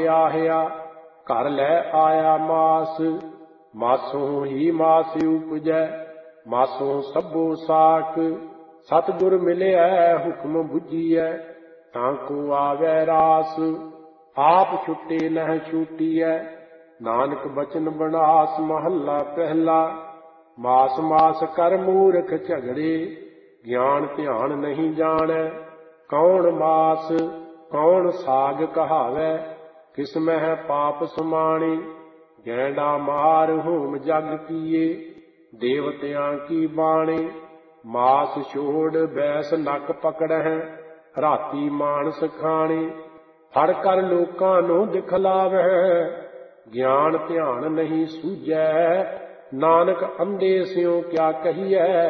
ਵਿਆਹਿਆ ਘਰ ਲੈ ਆਇਆ ਮਾਸ। ਮਾਸੋਂ ਹੀ ਮਾਸ ਉਪਜੈ ਮਾਸੋਂ ਸਭੋ ਸਾਕ। ਸਤਿਗੁਰ ਮਿਲਿਆ ਹੁਕਮ ਬੁਝੀਐ ਤਾਂ ਕੋ ਆਵੈ ਰਾਸ। ਆਪ ਛੁੱਟੇ ਨਹਿ ਛੂਟੀਐ ਨਾਨਕ ਬਚਨ ਬਨਾਸ। ਮਹੱਲਾ ਪਹਿਲਾ। ਮਾਸ ਮਾਸ ਕਰ ਮੂਰਖ ਝਗੜੇ ਗਿਆਨ ਧਿਆਨ ਨਹੀਂ ਜਾਣੈ। ਕੌਣ ਮਾਸ ਕੌਣ ਸਾਗ ਕਹਾਵੈ ਕਿਸ ਮਹਿ ਪਾਪ ਸਮਾਣੇ। ਗੈਂਡਾ ਮਾਰ ਹੋਮ ਜਗ ਕੀਏ ਦੇਵਤਿਆਂ ਕੀ ਬਾਣੇ। ਮਾਸ ਛੋੜ ਬੈਸ ਨੱਕ ਪਕੜਹਿ ਰਾਤੀ ਮਾਨਸ ਖਾਣੇ। ਫੜ ਕਰ ਲੋਕਾਂ ਨੂੰ ਦਿਖਲਾਵਹਿ ਗਿਆਨ ਧਿਆਨ ਨਹੀਂ ਸੂਝੈ। ਨਾਨਕ ਅੰਧੇ ਸਿਉ ਕਿਆ ਕਹੀਐ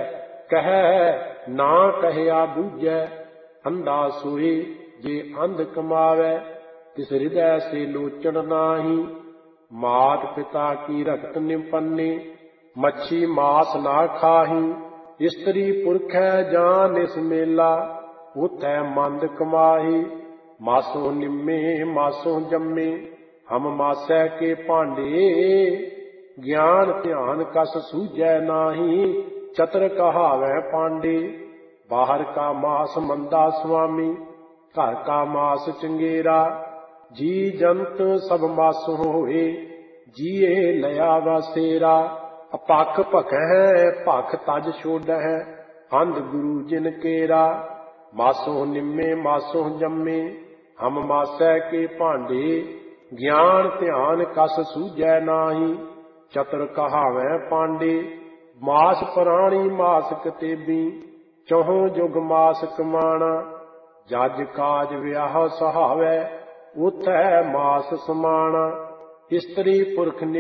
ਕਹਿ ਨਾ ਕਹਿਆ ਬੂਝੈ। ਅੰਧਾ ਸੋਏ ਜੇ ਅੰਧ ਕਮਾਵੈ ਤਿਸ ਹਿਰਦੈ ਸੇ ਲੋਚਨ ਨਾਹੀ। ਮਾਤ ਪਿਤਾ ਕੀ ਰਖਤ ਨਿਪੰਨੇ ਮੱਛੀ ਮਾਸ ਨਾ ਖਾਹੀ। ਇਸਤਰੀ ਪੁਰਖੈ ਜਾਂ ਨਿਸ ਮੇਲਾ ਉਥੈ ਮੰਦ ਕਮਾਹੀ। ਮਾਸੋਂ ਨਿੰਮੇ ਮਾਸੋਂ ਜੰਮੇ ਹਮ ਮਾਸੈ ਕੇ ਭਾਂਡੇ। ਗਿਆਨ ਧਿਆਨ ਕਸ ਸੂਝੈ ਨਾਹੀ ਚਤਰ ਕਹਾਵੈ ਪਾਂਡੇ। ਬਾਹਰ ਕਾ ਮਾਸ ਮੰਦਾ ਸੁਆਮੀ ਘਰ ਕਾ ਮਾਸ ਚੰਗੇਰਾ। ਜੀ ਜੰਤ ਸਭ ਮਾਸੋਂ ਹੋਏ ਜੀਏ ਲਿਆ ਵਾਸੇਰਾ। ਅਪੱਖ ਭਖੈ ਭਖ ਤਜ ਛੋਡਹਿ ਅੰਧ ਗੁਰੂ ਜਿਨ ਕੇਰਾ। ਮਾਸੋਂ ਨਿੰਮੇ ਮਾਸੋਂ ਜੰਮੇ ਹਮ ਮਾਸੈ ਕੇ ਭਾਂਡੇ। ਗਿਆਨ ਧਿਆਨ ਕਸ ਸੂਝੈ ਨਾਹੀ ਚਤੁਰ ਕਹਾਵੈ ਪਾਂਡੇ। ਮਾਸ ਪ੍ਰਾਣੀ ਮਾਸ ਕਤੇਬੀ ਚਹੁ ਜੁਗ ਮਾਸ ਕਮਾਣਾ। ਜਜ ਕਾਜ ਵਿਆਹ ਸਹਾਵੈ ਉਥੈ ਮਾਸ ਸਮਾਣਾ। ਇਸਤਰੀ ਪੁਰਖ